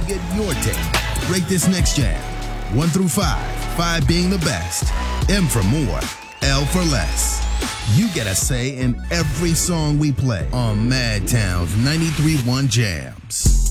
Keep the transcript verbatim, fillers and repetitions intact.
get your take. Rate this next jam. One through five. Five being the best. M for more. L for less. You get a say in every song we play on Madtown's ninety-three point one Jams.